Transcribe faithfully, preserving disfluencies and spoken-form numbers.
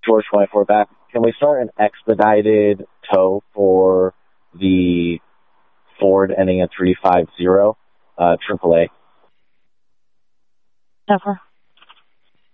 George twenty-four back. Can we start an expedited tow for the Ford ending in three five zero, uh, triple A? Never.